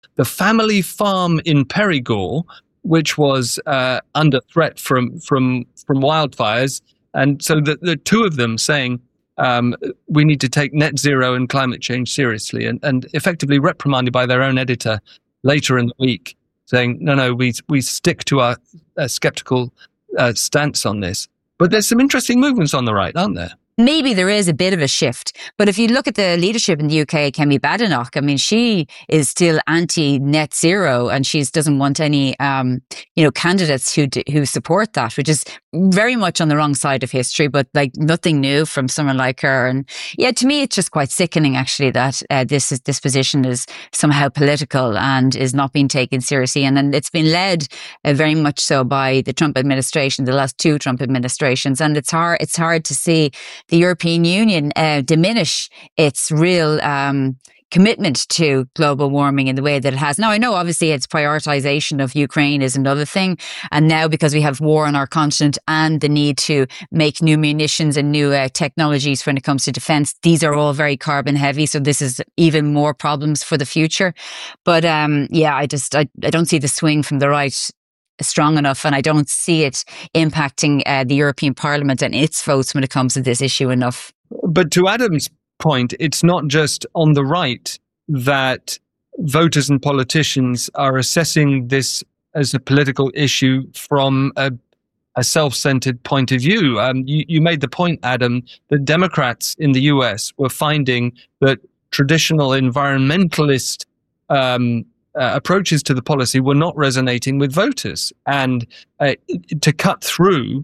the family farm in Perigord, which was under threat from wildfires. And so the two of them saying, we need to take net zero and climate change seriously, and effectively reprimanded by their own editor later in the week, saying, no, we stick to our skeptical stance on this. But there's some interesting movements on the right, aren't there? Maybe there is a bit of a shift, but if you look at the leadership in the UK, Kemi Badenoch, I mean, she is still anti-net zero, and she doesn't want any, candidates who support that, which is very much on the wrong side of history, but like nothing new from someone like her. And yeah, to me, it's just quite sickening, actually, that this position is somehow political and is not being taken seriously. And then it's been led very much so by the Trump administration, the last two Trump administrations, and it's hard to see the European Union diminish its real commitment to global warming in the way that it has. Now, I know obviously its prioritization of Ukraine is another thing. And now because we have war on our continent and the need to make new munitions and new technologies when it comes to defense, these are all very carbon heavy. So this is even more problems for the future. But I don't see the swing from the right strong enough, and I don't see it impacting the European Parliament and its votes when it comes to this issue enough. But to Adam's point, it's not just on the right that voters and politicians are assessing this as a political issue from a self-centered point of view. You made the point, Adam, that Democrats in the US were finding that traditional environmentalist approaches to the policy were not resonating with voters. And to cut through,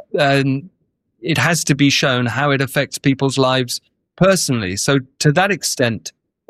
it has to be shown how it affects people's lives personally. So to that extent,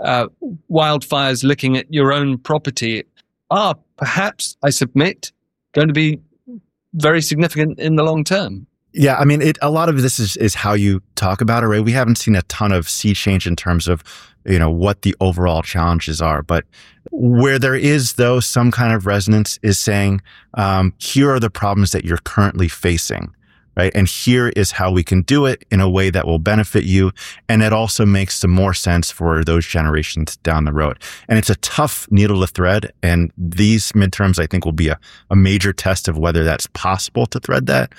wildfires licking at your own property are perhaps, I submit, going to be very significant in the long term. Yeah, I mean, a lot of this is how you talk about it, right? We haven't seen a ton of sea change in terms of, what the overall challenges are. But where there is, though, some kind of resonance is saying, here are the problems that you're currently facing, right? And here is how we can do it in a way that will benefit you. And it also makes some more sense for those generations down the road. And it's a tough needle to thread. And these midterms, I think, will be a major test of whether that's possible to thread that.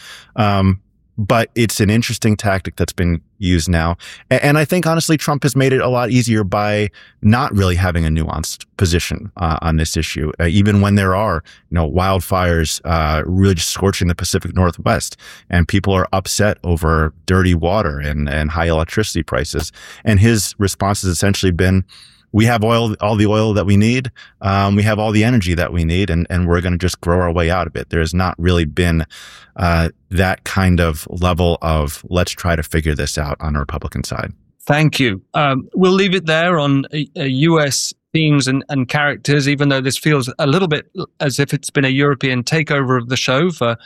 But it's an interesting tactic that's been used now. And I think, honestly, Trump has made it a lot easier by not really having a nuanced position on this issue, even when there are, wildfires really just scorching the Pacific Northwest, and people are upset over dirty water and high electricity prices. And his response has essentially been, we have all the oil that we need. We have all the energy that we need, and we're going to just grow our way out of it. There has not really been that kind of level of let's try to figure this out on the Republican side. Thank you. We'll leave it there on U.S. themes and characters, even though this feels a little bit as if it's been a European takeover of the show for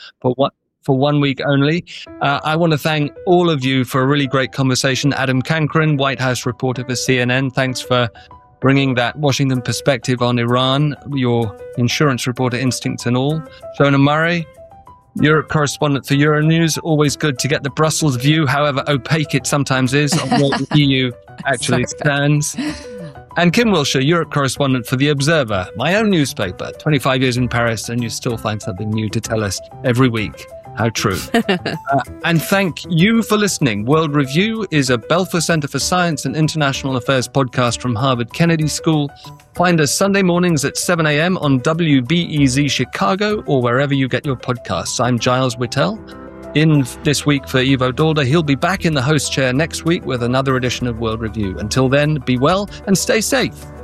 1 week only. I want to thank all of you for a really great conversation. Adam Cancron, White House reporter for CNN, thanks for bringing that Washington perspective on Iran, your insurance reporter instincts and all. Shona Murray, Europe correspondent for Euronews, always good to get the Brussels view, however opaque it sometimes is, on what the EU actually stands. And Kim Wilshire, Europe correspondent for The Observer, my own newspaper, 25 years in Paris, and you still find something new to tell us every week. How true. And thank you for listening. World Review is a Belfer Center for Science and International Affairs podcast from Harvard Kennedy School. Find us Sunday mornings at 7 a.m. on WBEZ Chicago or wherever you get your podcasts. I'm Giles Whittell. In this week for Ivo Daalder, he'll be back in the host chair next week with another edition of World Review. Until then, be well and stay safe.